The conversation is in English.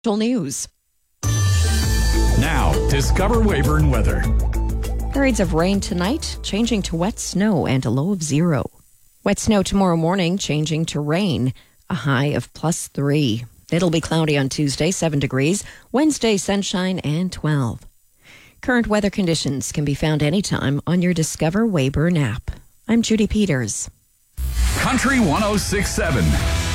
News. Now, Discover Weyburn weather. Periods of rain tonight, changing to wet snow and a low of 0. Wet snow tomorrow morning, changing to rain, a high of +3. It'll be cloudy on Tuesday, 7 degrees. Wednesday, sunshine and 12. Current weather conditions can be found anytime on your Discover Weyburn app. I'm Judy Peters. Country 106.7.